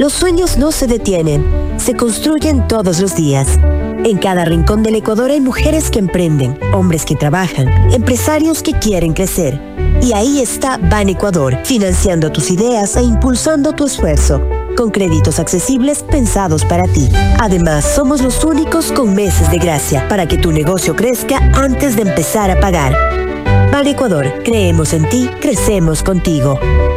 Los sueños no se detienen, se construyen todos los días. En cada rincón del Ecuador hay mujeres que emprenden, hombres que trabajan, empresarios que quieren crecer. Y ahí está Ban Ecuador, financiando tus ideas e impulsando tu esfuerzo, con créditos accesibles pensados para ti. Además, somos los únicos con meses de gracia para que tu negocio crezca antes de empezar a pagar. Ban Ecuador, creemos en ti, crecemos contigo.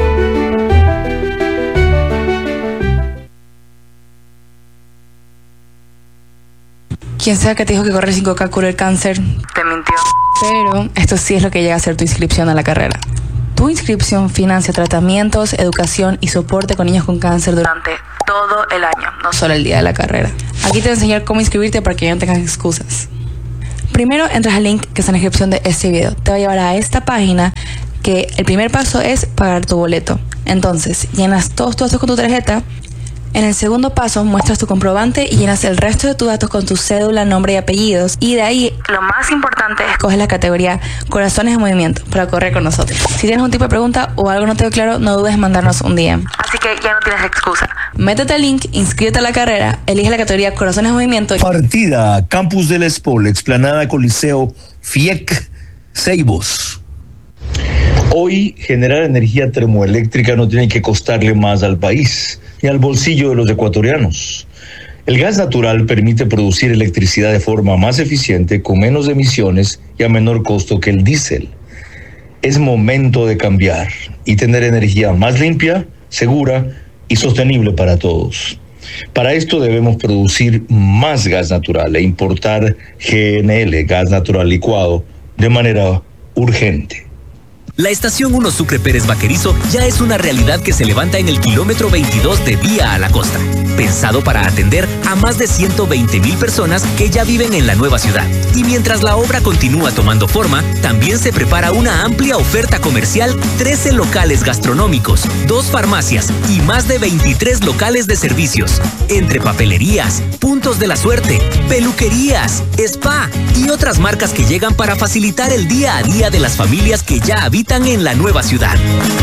Quien sea que te dijo que correr 5K cura el cáncer, te mintió. Pero esto sí es lo que llega a ser tu inscripción a la carrera. Tu inscripción financia tratamientos, educación y soporte con niños con cáncer durante todo el año, no solo el día de la carrera. Aquí te voy a enseñar cómo inscribirte para que ya no tengas excusas. Primero entras al link que está en la descripción de este video. Te va a llevar a esta página que el primer paso es pagar tu boleto. Entonces, llenas todos tus datos con tu tarjeta. En el segundo paso, muestras tu comprobante y llenas el resto de tus datos con tu cédula, nombre y apellidos. Y de ahí, lo más importante, escoges la categoría Corazones en Movimiento para correr con nosotros. Si tienes algún tipo de pregunta o algo no te quedó claro, no dudes en mandarnos un DM. Así que ya no tienes excusa. Métete al link, inscríbete a la carrera, elige la categoría Corazones en Movimiento. Partida, Campus del Espol, Explanada Coliseo, FIEC, Ceibos. Hoy, generar energía termoeléctrica no tiene que costarle más al país y al bolsillo de los ecuatorianos. El gas natural permite producir electricidad de forma más eficiente, con menos emisiones y a menor costo que el diésel. Es momento de cambiar y tener energía más limpia, segura y sostenible para todos. Para esto debemos producir más gas natural e importar GNL, gas natural licuado, de manera urgente. La estación 1 Sucre Pérez Vaquerizo ya es una realidad que se levanta en el kilómetro 22 de Vía a la Costa, pensado para atender a más de 120,000 personas que ya viven en la nueva ciudad. Y mientras la obra continúa tomando forma, también se prepara una amplia oferta comercial, 13 locales gastronómicos, 2 farmacias y más de 23 locales de servicios, entre papelerías, puntos de la suerte, peluquerías, spa y otras marcas que llegan para facilitar el día a día de las familias que ya habitan en la nueva ciudad.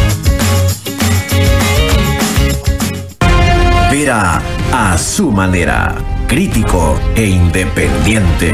Verá a su manera, crítico e independiente.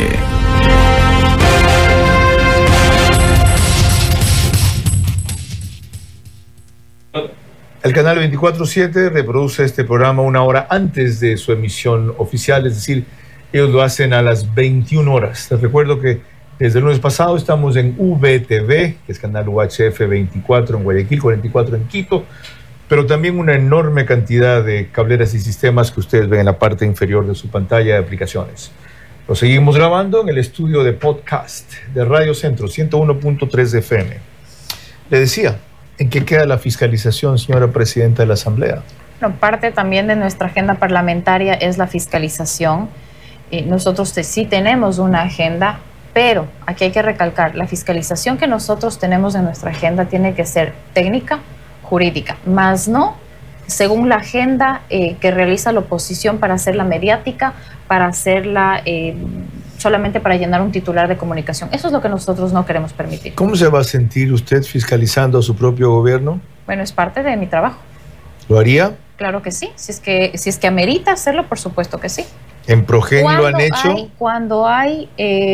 El canal 24/7 reproduce este programa una hora antes de su emisión oficial, es decir, ellos lo hacen a las 21 horas. Les recuerdo que desde el lunes pasado estamos en VTV, que es canal UHF 24 en Guayaquil, 44 en Quito, pero también una enorme cantidad de cableras y sistemas que ustedes ven en la parte inferior de su pantalla de aplicaciones. Lo seguimos grabando en el estudio de podcast de Radio Centro 101.3 de FM. Le decía, ¿en qué queda la fiscalización, señora presidenta de la Asamblea? Bueno, parte también de nuestra agenda parlamentaria es la fiscalización. Nosotros sí tenemos una agenda, pero aquí hay que recalcar, la fiscalización que nosotros tenemos en nuestra agenda tiene que ser técnica, jurídica, más no según la agenda que realiza la oposición para hacerla mediática, para hacerla solamente para llenar un titular de comunicación. Eso es lo que nosotros no queremos permitir. ¿Cómo se va a sentir usted fiscalizando a su propio gobierno? Bueno, es parte de mi trabajo. ¿Lo haría? Claro que sí. Si es que amerita hacerlo, por supuesto que sí. ¿En Progen lo han hecho? Cuando hay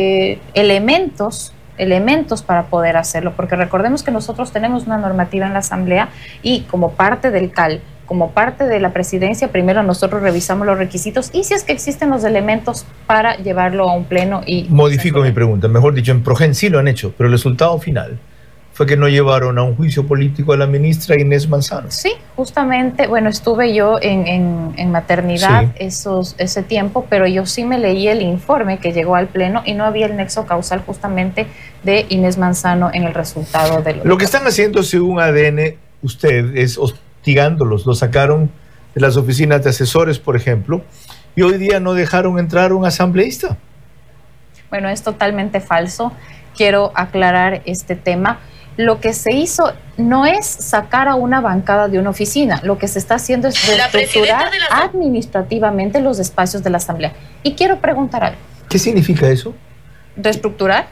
elementos para poder hacerlo, porque recordemos que nosotros tenemos una normativa en la Asamblea y como parte del CAL, como parte de la presidencia, primero nosotros revisamos los requisitos y si es que existen los elementos para llevarlo a un pleno y... Modifico mi pregunta, mejor dicho, en Progen sí lo han hecho, pero el resultado final fue que no llevaron a un juicio político a la ministra Inés Manzano. Sí, justamente, bueno, estuve yo en maternidad ese tiempo, pero yo sí me leí el informe que llegó al pleno y no había el nexo causal justamente de Inés Manzano en el resultado de lo que están haciendo según ADN, usted es hostigándolos, lo sacaron de las oficinas de asesores, por ejemplo, y hoy día no dejaron entrar a un asambleísta. Bueno, es totalmente falso. Quiero aclarar este tema. Lo que se hizo no es sacar a una bancada de una oficina, lo que se está haciendo es reestructurar administrativamente los espacios de la Asamblea. Y quiero preguntar algo. ¿Qué significa eso? ¿Reestructurar?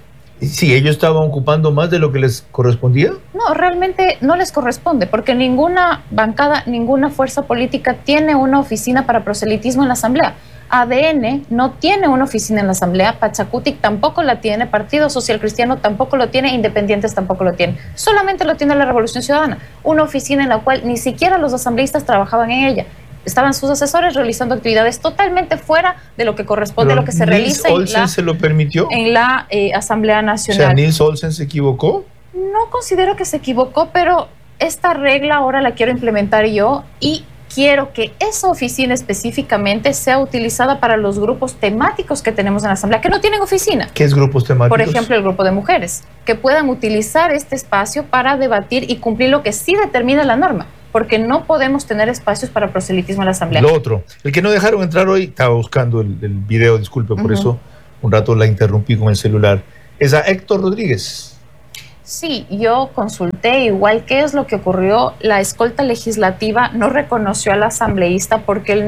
Sí, ellos estaban ocupando más de lo que les correspondía. No, realmente no les corresponde, porque ninguna bancada, ninguna fuerza política tiene una oficina para proselitismo en la Asamblea. ADN no tiene una oficina en la Asamblea, Pachacutic tampoco la tiene, Partido Social Cristiano tampoco lo tiene, Independientes tampoco lo tiene. Solamente lo tiene la Revolución Ciudadana, una oficina en la cual ni siquiera los asambleístas trabajaban en ella. Estaban sus asesores realizando actividades totalmente fuera de lo que corresponde a lo que se realiza ¿se lo permitió? En la Asamblea Nacional. O sea, ¿Nils Olsen se equivocó? No considero que se equivocó, pero esta regla ahora la quiero implementar yo y quiero que esa oficina específicamente sea utilizada para los grupos temáticos que tenemos en la Asamblea, que no tienen oficina. ¿Qué es grupos temáticos? Por ejemplo, el grupo de mujeres, que puedan utilizar este espacio para debatir y cumplir lo que sí determina la norma, porque no podemos tener espacios para proselitismo en la Asamblea. Lo otro, el que no dejaron entrar hoy, estaba buscando el video, disculpe, por eso un rato la interrumpí con el celular, es a Héctor Rodríguez. Sí, yo consulté igual qué es lo que ocurrió. La escolta legislativa no reconoció al asambleísta porque él